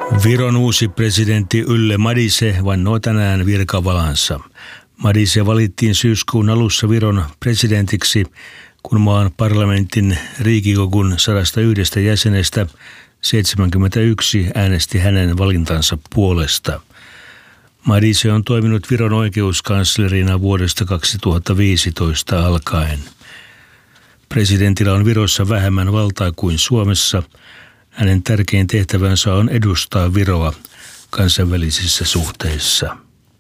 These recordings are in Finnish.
Viron uusi presidentti Ülle Madise vannoo tänään virkavalansa. Madise valittiin syyskuun alussa Viron presidentiksi, kun maan parlamentin Riigikogun 101 jäsenestä 71 äänesti hänen valintansa puolesta. Madise on toiminut Viron oikeuskanslerina vuodesta 2015 alkaen. Presidentillä on Virossa vähemmän valtaa kuin Suomessa. Hänen tärkein tehtävänsä on edustaa Viroa kansainvälisissä suhteissa.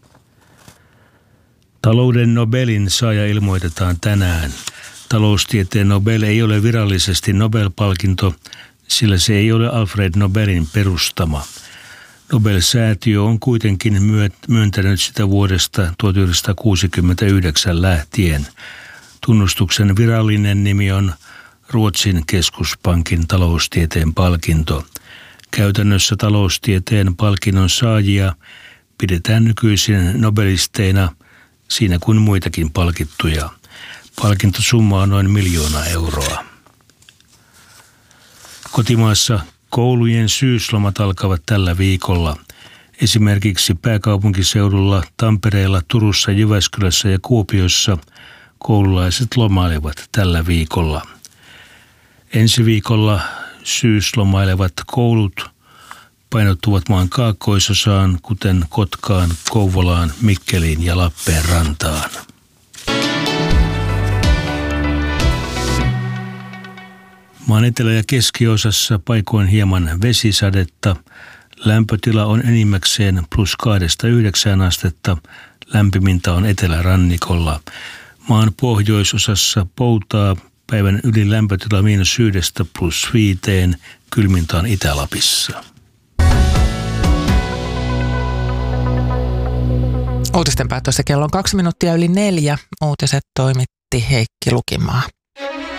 Talouden Nobelin saaja ilmoitetaan tänään. Taloustieteen Nobel ei ole virallisesti Nobel-palkinto, sillä se ei ole Alfred Nobelin perustama. Nobel-säätiö on kuitenkin myöntänyt sitä vuodesta 1969 lähtien. Tunnustuksen virallinen nimi on Ruotsin keskuspankin taloustieteen palkinto. Käytännössä taloustieteen palkinnon saajia pidetään nykyisin nobelisteina siinä kuin muitakin palkittuja. Palkintosumma on noin 1 000 000 euroa. Kotimaassa koulujen syyslomat alkavat tällä viikolla. Esimerkiksi pääkaupunkiseudulla, Tampereella, Turussa, Jyväskylässä ja Kuopiossa koululaiset lomailevat tällä viikolla. Ensi viikolla syyslomailevat koulut painottuvat maan kaakkoisosaan, kuten Kotkaan, Kouvolaan, Mikkeliin ja Lappeenrantaan. Maan etelä- ja keskiosassa paikoin hieman vesisadetta. Lämpötila on enimmäkseen +2–9 astetta. Lämpimintä on etelärannikolla. Maan pohjoisosassa poutaa. Päivän ylin lämpötila -1 +5, kylmintä on Itä-Lapissa. Uutisten päätössä kello on 2 minuuttia yli 4. Uutiset toimitti Heikki Lukimaa.